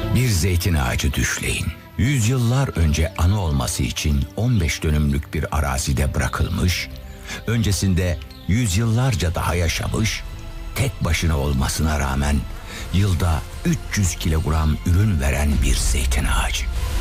Bir zeytin ağacı düşleyin. Yüzyıllar önce anı olması için 15 dönümlük bir arazide bırakılmış, öncesinde yüzyıllarca daha yaşamış, tek başına olmasına rağmen yılda 300 kilogram ürün veren bir zeytin ağacı.